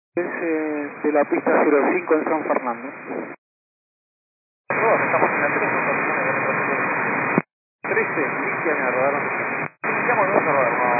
de la pista 05 en San Fernando. Estamos en la 13, con 13, limpian a rodar. Iniciamos, no vamos a rodar, no.